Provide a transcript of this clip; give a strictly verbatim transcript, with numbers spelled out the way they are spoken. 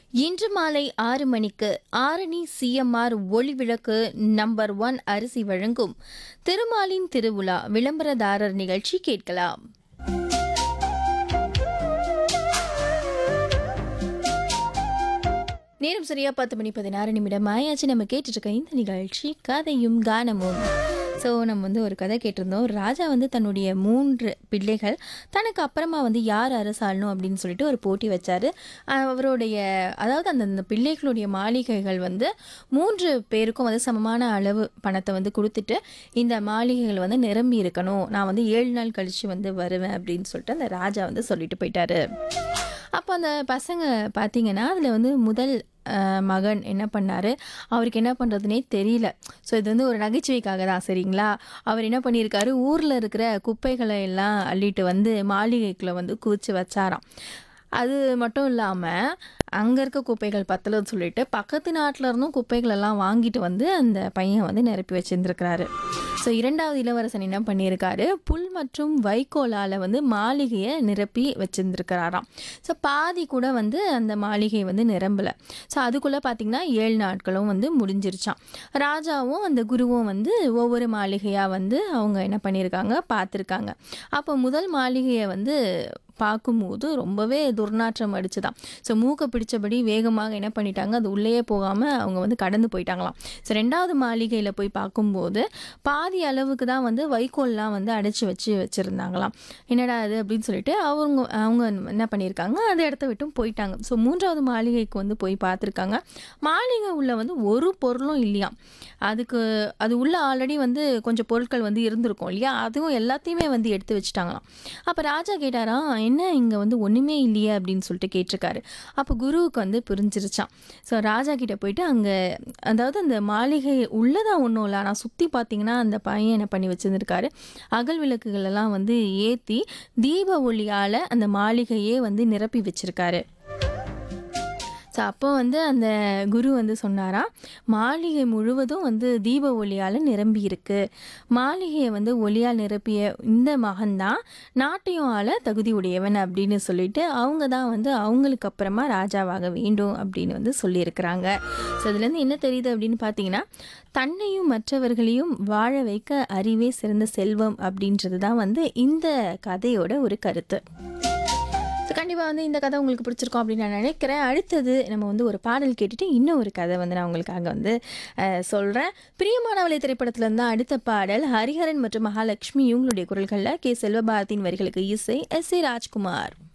இன்று மாலை ஆறு மணிக்கு ஆரணி சிஎம்ஆர் ஒளிவிளக்கு நம்பர் ஒன் அரிசி வழங்கும் திருமாலின் திருவிழா விளம்பரதாரர் நிகழ்ச்சி கேட்கலாம். நேரம் சரியா பத்து மணி பதினாறு நிமிடம் ஆயாச்சு. நம்ம கேட்டுட்டு இருக்க இந்த நிகழ்ச்சி கதையும் கானமும். ஸோ நம்ம வந்து ஒரு கதை கேட்டிருந்தோம். ராஜா வந்து தன்னுடைய மூன்று பிள்ளைகள் தனக்கு அப்புறமா வந்து யார் அரசாளணும் அப்படின்னு சொல்லிட்டு ஒரு போட்டி வச்சார். அவருடைய அதாவது அந்த பிள்ளைகளுடைய மாளிகைகள் வந்து மூன்று பேருக்கும் வந்து சமமான அளவு பணத்தை வந்து கொடுத்துட்டு இந்த மாளிகைகள் வந்து நிரம்பி இருக்கணும், நான் வந்து ஏழு நாள் கழித்து வந்து வருவேன் அப்படின்னு சொல்லிட்டு அந்த ராஜா வந்து சொல்லிட்டு போயிட்டாரு. அப்போ அந்த பசங்க பார்த்தீங்கன்னா அதில் வந்து முதல் மகன் என்ன பண்ணார், அவருக்கு என்ன பண்ணுறதுனே தெரியல. ஸோ இது வந்து ஒரு நகைச்சுவைக்காக தான், சரிங்களா? அவர் என்ன பண்ணியிருக்காரு, ஊரில் இருக்கிற குப்பைகளை எல்லாம் அள்ளிட்டு வந்து மாளிகைக்குள்ளே வந்து குவிச்சு வச்சாராம். அது மட்டும் இல்லாமல் அங்கே இருக்க குப்பைகள் பத்தலன்னு சொல்லிட்டு பக்கத்து நாட்டில் இருந்தும் குப்பைகளெல்லாம் வாங்கிட்டு வந்து அந்த பையன் வந்து நிரப்பி வச்சுருந்துருக்கிறாரு. ஸோ இரண்டாவது இளவரசன் என்ன பண்ணியிருக்காரு, புல் மற்றும் வைக்கோலால் வந்து மாளிகையை நிரப்பி வச்சுருந்துருக்கிறாராம். ஸோ பாதி கூட வந்து அந்த மாளிகை வந்து நிரம்பலை. ஸோ அதுக்குள்ளே பார்த்திங்கன்னா ஏழு நாட்களும் வந்து முடிஞ்சிருச்சான். ராஜாவும் அந்த குருவும் வந்து ஒவ்வொரு மாளிகையாக வந்து அவங்க என்ன பண்ணியிருக்காங்க பார்த்துருக்காங்க. அப்போ முதல் மாளிகையை வந்து பார்க்கும்போது ரொம்பவே துர்நாற்றம் அடிச்சுதான். ஸோ மூக்கை பிடிச்சபடி வேகமாக என்ன பண்ணிட்டாங்க, அது உள்ளேயே போகாமல் அவங்க வந்து கடந்து போயிட்டாங்களாம். ஸோ ரெண்டாவது மாளிகையில் போய் பார்க்கும்போது பாதி அளவுக்கு தான் வந்து வைக்கோல்லாம் வந்து அடைச்சி வச்சு வச்சுருந்தாங்களாம். என்னடா அது அப்படின்னு சொல்லிட்டு அவங்க அவங்க என்ன பண்ணியிருக்காங்க, அந்த இடத்த விட்டும் போயிட்டாங்க. ஸோ மூன்றாவது மாளிகைக்கு வந்து போய் பார்த்துருக்காங்க. மாளிகை உள்ள வந்து ஒரு பொருளும் இல்லையா. அதுக்கு அது உள்ள ஆல்ரெடி வந்து கொஞ்சம் பொருட்கள் வந்து இருந்திருக்கும் இல்லையா, அதுவும் எல்லாத்தையுமே வந்து எடுத்து வச்சுட்டாங்களாம். அப்போ ராஜா கேட்டாரா, என்ன இங்கே வந்து ஒன்றுமே இல்லையே அப்படின்னு சொல்லிட்டு கேட்டிருக்காரு. அப்போ குருவுக்கு வந்து புரிஞ்சிருச்சான். ஸோ ராஜா கிட்டே போயிட்டு அங்கே அதாவது அந்த மாளிகை உள்ளதான் ஒன்றும் இல்லை, ஆனால் சுற்றி பார்த்தீங்கன்னா அந்த பையன் என்ன பண்ணி வச்சுருந்துருக்காரு, அகல் விளக்குகள் எல்லாம் வந்து ஏற்றி தீப ஒளியால் அந்த மாளிகையே வந்து நிரப்பி வச்சுருக்காரு. ஸோ அப்போ வந்து அந்த குரு வந்து சொன்னாராம், மாளிகை முழுவதும் வந்து தீப ஒளியால் நிரம்பி இருக்கு, மாளிகையை வந்து ஒளியால் நிரப்பிய இந்த மகன்தான் நாட்டையும் ஆள தகுதி உடையவன் அப்படின்னு சொல்லிட்டு அவங்க தான் வந்து அவங்களுக்கு அப்புறமா ராஜாவாக வேண்டும் அப்படின்னு வந்து சொல்லியிருக்கிறாங்க. ஸோ இதுலேருந்து என்ன தெரியுது அப்படின்னு பார்த்தீங்கன்னா, தன்னையும் மற்றவர்களையும் வாழ வைக்க அறிவே சிறந்த செல்வம் அப்படின்றது தான் வந்து இந்த கதையோட ஒரு கருத்து. ஸோ கண்டிப்பாக வந்து இந்த கதை உங்களுக்கு பிடிச்சிருக்கோம் அப்படின்னு நான் நினைக்கிறேன். அடுத்தது நம்ம வந்து ஒரு பாடல் கேட்டுட்டு இன்னும் ஒரு கதை வந்து நான் உங்களுக்காக வந்து சொல்கிறேன். பிரியமானவளை திரைப்படத்துலேருந்து தான் அடுத்த பாடல். ஹரிஹரன் மற்றும் மகாலட்சுமி இவங்களுடைய குரல்களில் கே செல்வபாரதியின் வரிகளுக்கு இசை எஸ் ஏ ராஜ்குமார்.